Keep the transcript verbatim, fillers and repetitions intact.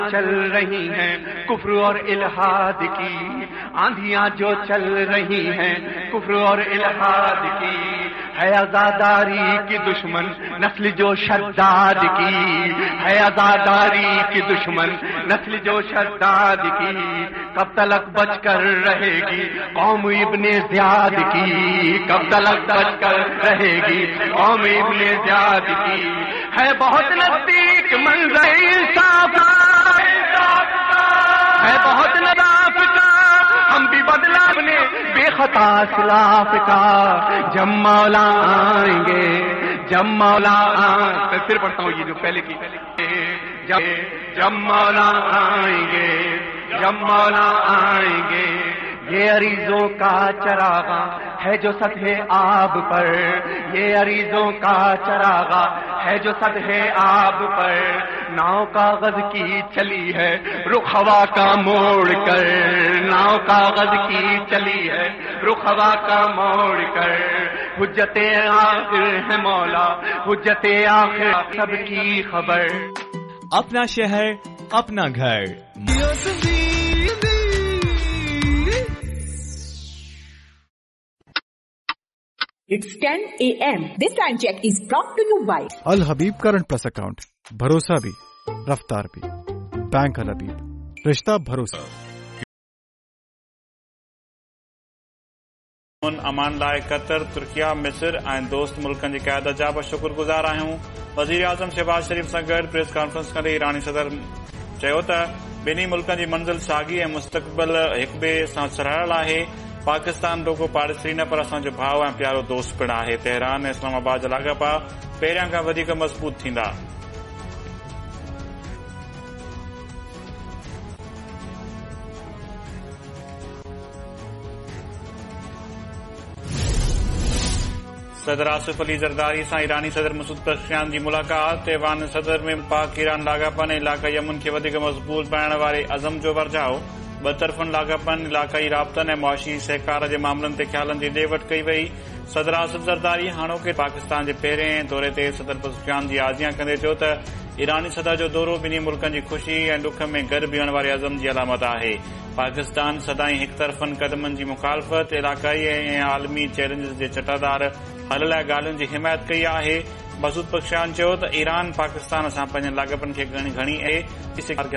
چل رہی ہیں کفر اور الحاد کی، آندھیاں جو چل رہی ہیں کفر اور الحاد کی، ہے آزاداری کی دشمن نسل جو شداد کی، ہے آزاداری کی دشمن نسل جو شداد کی، کب تلک بچ کر رہے گی قوم ابن زیاد کی، کب تلک بچ کر رہے گی قوم ابن زیاد کی، ہے بہت نزدیک منظر انصاف ہے بہت نظاف کا، ہم بھی بدلا اپنے بے خطا اسلاف کا، جب مولا آئیں گے جب مولا آئیں پھر پڑھتا ہوں یہ جو پہلے کی، جب جب مولا آئیں گے جب مولا آئیں گے، یہ عریضوں کا چراغا ہے جو سطح آب پر، یہ عریضوں کا چراغا ہے جو سطح آب پر، ناؤ کاغذ کی چلی ہے رخ ہوا کا موڑ کر، ناؤ کاغذ کی چلی ہے رخ ہوا کا موڑ کر، حجت آخر ہے مولا حجت آخر سب کی خبر، اپنا شہر اپنا گھر۔ It's ten a m This time check is brought to you by الحبیب کرنٹ پلس اکاؤنٹ، بھروسہ بھی رفتار بھی، بینک الحبیب، رشتہ بھروسہ۔ امان لائے قطر، ترکیہ، مصر ऐं दोस्त मुल्कनि जी क़यादत जा बि शुक्रगुज़ार आहियूं। वज़ीर आज़म शहबाज शरीफ़ सां गॾु प्रेस कॉन्फ्रेंस कंदे ईरानी सदर चयो त ॿिन्ही मुल्कनि जी मंज़िल साॻी ऐं मुस्तक़बिल हिक ॿिए सां सराहियल आहे। पाकिस्तान रुगो पाड़ेसरी न पर असांजो भाउ ऐं प्यारो दोस्त पिणु आहे। तेहरान ऐं इस्लामाबाद जा लाॻापा पहिरियां खां वधीक मज़बूत थींदा। सदर आसिफ अली ज़रदारी सां ईरानी सदर मसूद पज़ेश्कियान जी मुलाक़ात। ऐवान सदर में पाक ईरान लाॻापनि इलाक़ाई अमन खे वधीक मज़बूत बणाइण वारे अज़म जो वर्जाओ। ॿ तरफ़नि लाॻापनि इलाक़ाई राबतनि ऐं मुआशी सहकार जे मामलनि ते ख़्यालनि जी ॾे वठि कई वई। सदर आसिफ ज़रदारी हाणोके पाकिस्तान जे पहिरें दौरे ते सदर पज़ेश्कियान जी आज़ियां कंदे चयो त ईरानी सदर जो दौरो ॿिन्ही मुल्कनि जी ख़ुशी ऐं ॾुख में गॾु बीहण वारे अज़म जी अलामत आहे। पाकिस्तान सदाईं हिक तरफ़नि क़दमनि जी मुख़ालफ़त, इलाक़ाई ऐं आलमी चैलेंजिस जे चटादार हल लाइ ॻाल्हियुनि जी हिमायत कई आहे। मसूद पज़ेश्कियान चयो त ईरान पाकिस्तान सां पंहिंजनि लाॻापनि खे घणी घणी